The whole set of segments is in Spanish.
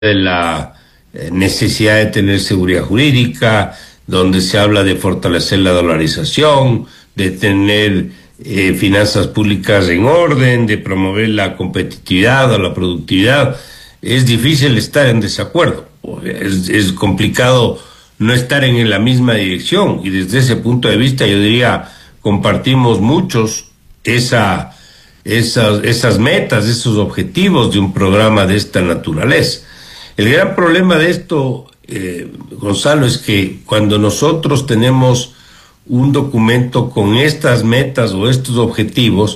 de la necesidad de tener seguridad jurídica, donde se habla de fortalecer la dolarización, de tener finanzas públicas en orden, de promover la competitividad o la productividad. Es difícil estar en desacuerdo, es complicado no estar en la misma dirección, y desde ese punto de vista yo diría compartimos muchos esas metas, esos objetivos de un programa de esta naturaleza. El gran problema de esto, Gonzalo, es que cuando nosotros tenemos un documento con estas metas o estos objetivos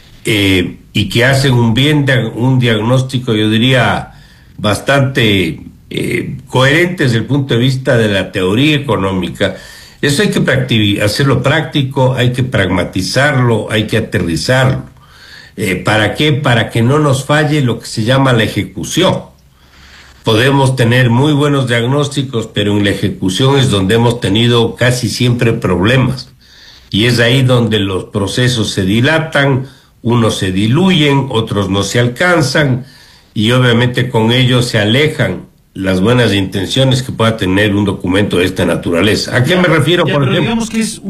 y que hacen un diagnóstico, yo diría, bastante coherente desde el punto de vista de la teoría económica, eso hay que hacerlo práctico, hay que pragmatizarlo, hay que aterrizarlo. ¿Para qué? Para que no nos falle lo que se llama la ejecución. Podemos tener muy buenos diagnósticos, pero en la ejecución es donde hemos tenido casi siempre problemas. Y es ahí donde los procesos se dilatan, unos se diluyen, otros no se alcanzan, y obviamente con ello se alejan las buenas intenciones que pueda tener un documento de esta naturaleza. ¿A qué me refiero, por ejemplo? Digamos que es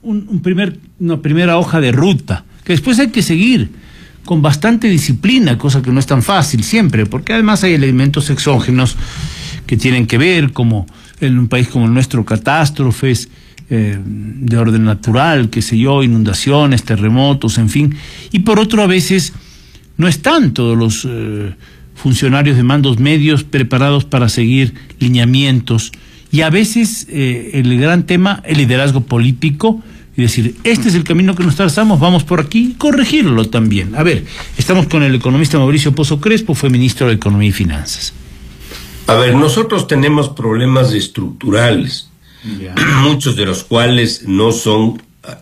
una primera hoja de ruta, que después hay que seguir con bastante disciplina, cosa que no es tan fácil siempre, porque además hay elementos exógenos que tienen que ver, como en un país como el nuestro, catástrofes de orden natural, qué sé yo, inundaciones, terremotos, en fin. Y por otro, a veces no están todos los funcionarios de mandos medios preparados para seguir lineamientos, y a veces el gran tema, el liderazgo político, y decir, este es el camino que nos trazamos, vamos por aquí, corregirlo también. A ver, estamos con el economista Mauricio Pozo Crespo, fue ministro de Economía y Finanzas. A ver, nosotros tenemos problemas estructurales, muchos de los cuales no son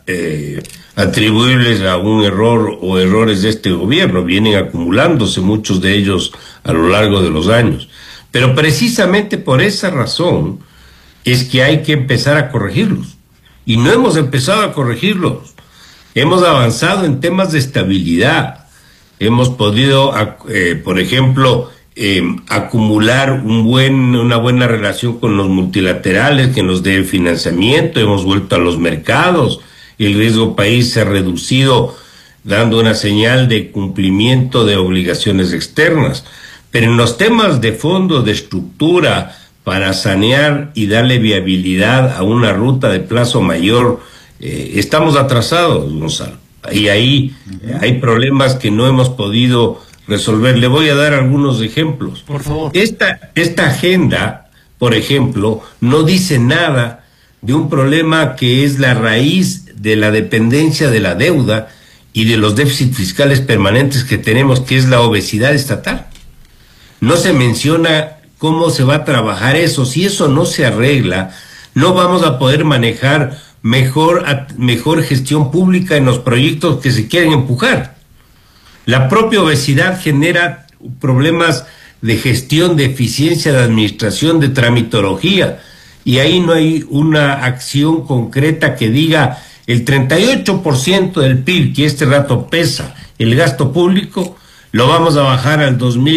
atribuibles a un error o errores de este gobierno, vienen acumulándose muchos de ellos a lo largo de los años. Pero precisamente por esa razón es que hay que empezar a corregirlos. Y no hemos empezado a corregirlos. Hemos avanzado en temas de estabilidad. Hemos podido, por ejemplo, acumular una buena relación con los multilaterales que nos den financiamiento. Hemos vuelto a los mercados. El riesgo país se ha reducido, dando una señal de cumplimiento de obligaciones externas. Pero en los temas de fondo, de estructura, para sanear y darle viabilidad a una ruta de plazo mayor, estamos atrasados, Gonzalo. Y ahí hay problemas que no hemos podido resolver. Le voy a dar algunos ejemplos. Por favor. Esta agenda, por ejemplo, no dice nada de un problema que es la raíz de la dependencia de la deuda y de los déficits fiscales permanentes que tenemos, que es la obesidad estatal. No se menciona cómo se va a trabajar eso. Si eso no se arregla, no vamos a poder manejar mejor gestión pública en los proyectos que se quieren empujar. La propia obesidad genera problemas de gestión, de eficiencia, de administración, de tramitología, y ahí no hay una acción concreta que diga el 38% del PIB, que este rato pesa el gasto público, lo vamos a bajar al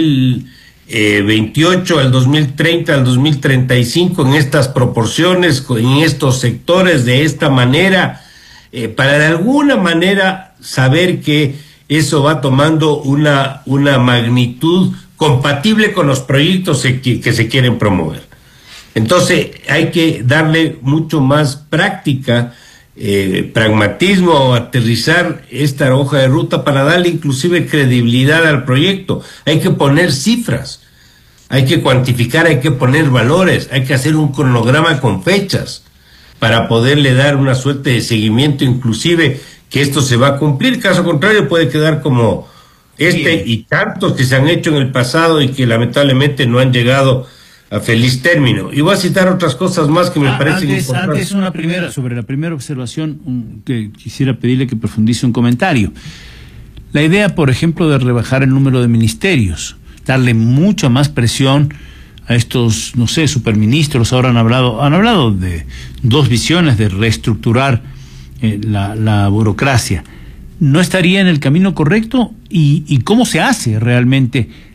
2028, al 2030, al 2035 en estas proporciones, en estos sectores, de esta manera, para de alguna manera saber que eso va tomando una magnitud compatible con los proyectos que se quieren promover. Entonces hay que darle mucho más práctica, pragmatismo, aterrizar esta hoja de ruta para darle inclusive credibilidad al proyecto. Hay que poner cifras, hay que cuantificar, hay que poner valores, hay que hacer un cronograma con fechas para poderle dar una suerte de seguimiento, inclusive que esto se va a cumplir. Caso contrario puede quedar como y tantos que se han hecho en el pasado y que lamentablemente no han llegado a feliz término. Y voy a citar otras cosas más que me parecen importantes. Sobre la primera observación, que quisiera pedirle que profundice un comentario. La idea, por ejemplo, de rebajar el número de ministerios, darle mucha más presión a estos, no sé, superministros. Ahora han hablado de dos visiones de reestructurar la burocracia. ¿No estaría en el camino correcto? ¿Y cómo se hace realmente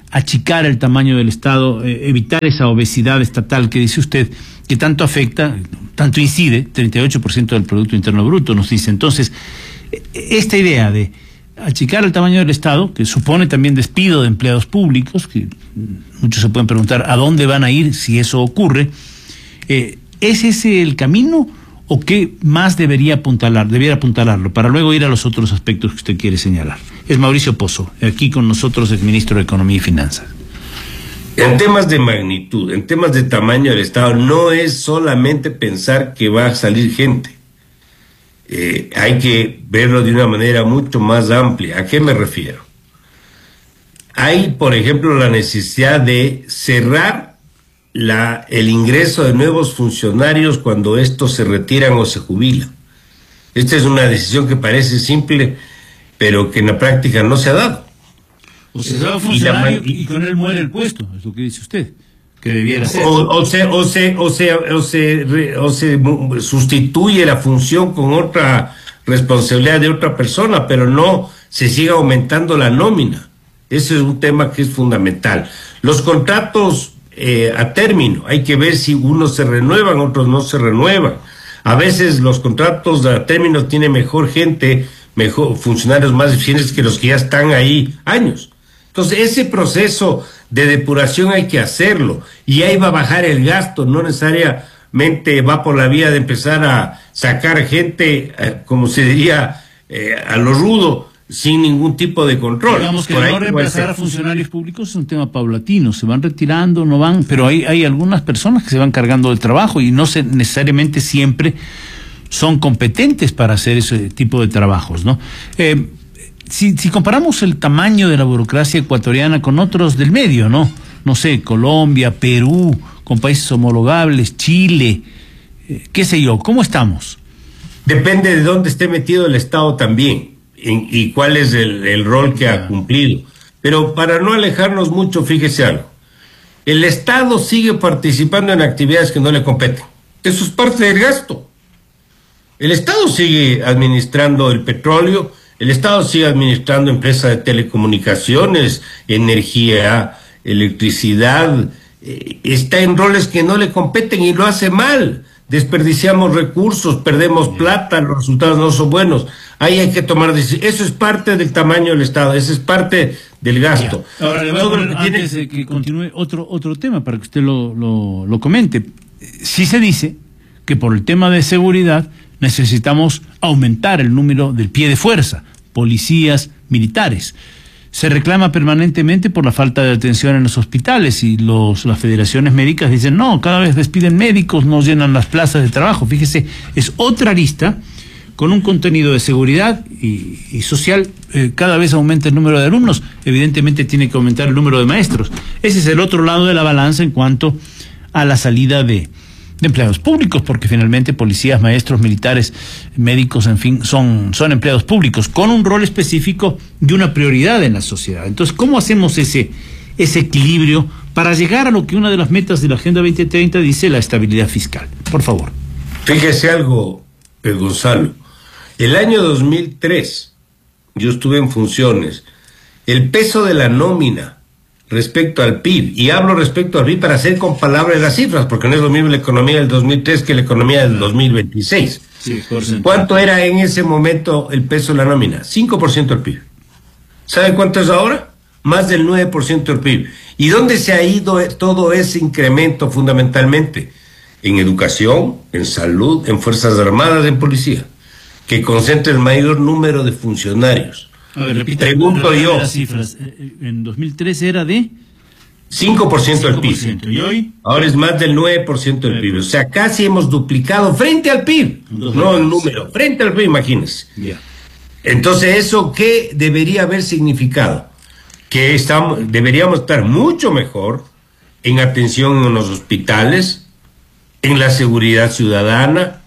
achicar el tamaño del Estado, evitar esa obesidad estatal que dice usted, que tanto afecta, tanto incide, 38% del Producto Interno Bruto, nos dice. Entonces, esta idea de achicar el tamaño del Estado, que supone también despido de empleados públicos, que muchos se pueden preguntar a dónde van a ir si eso ocurre, ¿es ese el camino o qué más debiera apuntalarlo para luego ir a los otros aspectos que usted quiere señalar? Es Mauricio Pozo, aquí con nosotros, el ministro de Economía y Finanzas. En temas de magnitud, en temas de tamaño del Estado, no es solamente pensar que va a salir gente. Hay que verlo de una manera mucho más amplia. ¿A qué me refiero? Hay, por ejemplo, la necesidad de cerrar el ingreso de nuevos funcionarios cuando estos se retiran o se jubilan. Esta es una decisión que parece simple, pero que en la práctica no se ha dado. O se da un funcionario y con él muere el puesto, es lo que dice usted, que debiera ser. O se sustituye la función con otra responsabilidad de otra persona, pero no se sigue aumentando la nómina. Ese es un tema que es fundamental. Los contratos a término, hay que ver si unos se renuevan, otros no se renuevan. A veces los contratos a término tienen mejor gente, mejor funcionarios más eficientes que los que ya están ahí años. Entonces ese proceso de depuración hay que hacerlo y ahí va a bajar el gasto, no necesariamente va por la vía de empezar a sacar gente, como se diría, a lo rudo, sin ningún tipo de control. Digamos que no reemplazar a funcionarios públicos es un tema paulatino, se van retirando, no van, pero hay algunas personas que se van cargando del trabajo y no necesariamente siempre son competentes para hacer ese tipo de trabajos, ¿no? Si comparamos el tamaño de la burocracia ecuatoriana con otros del medio, no sé, Colombia, Perú, con países homologables, Chile, qué sé yo, ¿cómo estamos? Depende de dónde esté metido el Estado también y cuál es el rol que ha cumplido. Pero para no alejarnos mucho, fíjese algo. El Estado sigue participando en actividades que no le competen. Eso es parte del gasto. El Estado sigue administrando el petróleo, el Estado sigue administrando empresas de telecomunicaciones, energía, electricidad, está en roles que no le competen y lo hace mal. Desperdiciamos recursos, perdemos plata, los resultados no son buenos. Ahí hay que tomar decisiones. Eso es parte del tamaño del Estado, eso es parte del gasto. Ya. Ahora le voy a poner, antes de que continúe, otro tema para que usted lo comente. Sí se dice que por el tema de seguridad necesitamos aumentar el número del pie de fuerza, policías, militares. Se reclama permanentemente por la falta de atención en los hospitales y las federaciones médicas dicen, no, cada vez despiden médicos, no llenan las plazas de trabajo. Fíjese, es otra lista con un contenido de seguridad y social. Cada vez aumenta el número de alumnos, evidentemente tiene que aumentar el número de maestros. Ese es el otro lado de la balanza en cuanto a la salida de empleados públicos, porque finalmente policías, maestros, militares, médicos, en fin, son empleados públicos con un rol específico y una prioridad en la sociedad. Entonces, ¿cómo hacemos ese equilibrio para llegar a lo que una de las metas de la Agenda 2030 dice, la estabilidad fiscal? Por favor. Fíjese algo, Gonzalo. El año 2003, yo estuve en funciones, el peso de la nómina respecto al PIB, y hablo respecto al PIB para hacer con palabras las cifras, porque no es lo mismo la economía del 2003 que la economía del 2026. Sí, ¿cuánto era en ese momento el peso de la nómina? 5% del PIB. ¿Sabe cuánto es ahora? Más del 9% del PIB. ¿Y dónde se ha ido todo ese incremento fundamentalmente? En educación, en salud, en Fuerzas Armadas, en policía, que concentra el mayor número de funcionarios. A ver, repita, pregunto yo. Las cifras. En 2013 era de 5% del PIB. ¿Y hoy? Ahora es más del 9% del PIB. O sea, casi hemos duplicado frente al PIB. No el número, frente al PIB, imagínense. Yeah. Entonces, ¿eso qué debería haber significado? Que deberíamos estar mucho mejor en atención en los hospitales, en la seguridad ciudadana,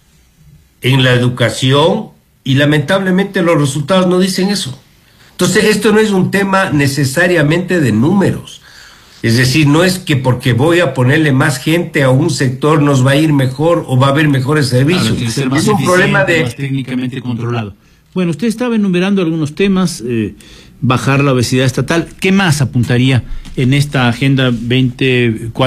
en la educación, y lamentablemente los resultados no dicen eso. Entonces esto no es un tema necesariamente de números, es decir, no es que porque voy a ponerle más gente a un sector nos va a ir mejor o va a haber mejores servicios. Claro, es un problema más técnicamente controlado. Bueno, usted estaba enumerando algunos temas, bajar la obesidad estatal. ¿Qué más apuntaría en esta Agenda 2040?